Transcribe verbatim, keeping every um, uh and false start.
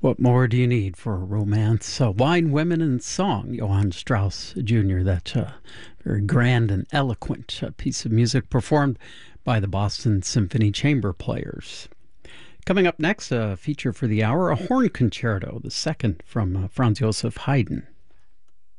What more do you need for romance? Uh, wine, women, and song. Johann Strauss Junior That uh, very grand and eloquent uh, piece of music performed by the Boston Symphony Chamber Players. Coming up next, a feature for the hour, a horn concerto, the second from uh, Franz Joseph Haydn.